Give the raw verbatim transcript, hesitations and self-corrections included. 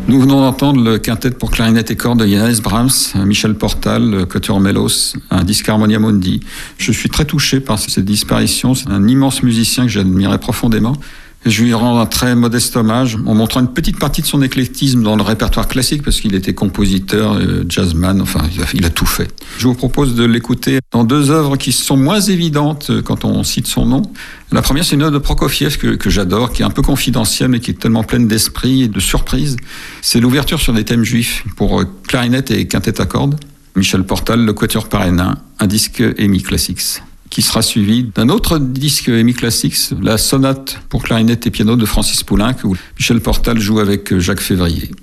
Nous venons d'entendre le quintet pour clarinette et cordes de Johannes Brahms, Michel Portal, le quatuor Melos, un disque Harmonia Mundi. Je suis très touché par cette disparition. C'est un immense musicien que j'admirais profondément. Et je lui rends un très modeste hommage en montrant une petite partie de son éclectisme dans le répertoire classique parce qu'il était compositeur, euh, jazzman, enfin il a, il a tout fait. Je vous propose de l'écouter dans deux œuvres qui sont moins évidentes quand on cite son nom. La première, c'est une œuvre de Prokofiev que, que j'adore, qui est un peu confidentielle mais qui est tellement pleine d'esprit et de surprise. C'est l'ouverture sur des thèmes juifs pour euh, clarinette et quintette à cordes. Michel Portal, le quatuor parisien, un disque E M I Classics, qui sera suivi d'un autre disque E M I Classics, la sonate pour clarinette et piano de Francis Poulenc, où Michel Portal joue avec Jacques Février.